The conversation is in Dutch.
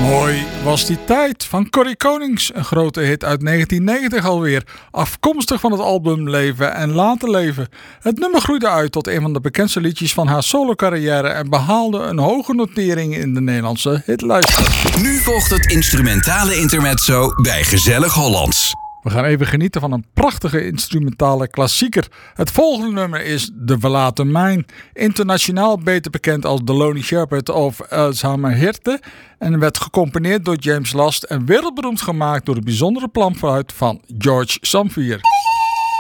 Mooi was die tijd van Corrie Konings, een grote hit uit 1990 alweer, afkomstig van het album Leven en Laten Leven. Het nummer groeide uit tot een van de bekendste liedjes van haar solo-carrière en behaalde een hoge notering in de Nederlandse hitlijst. Nu volgt het instrumentale intermezzo bij Gezellig Hollands. We gaan even genieten van een prachtige instrumentale klassieker. Het volgende nummer is De Verlaten Mijn. Internationaal beter bekend als The Lonely Shepherd of Elsheimer Hirte. En werd gecomponeerd door James Last en wereldberoemd gemaakt door de bijzondere planfluit van George Zamfir.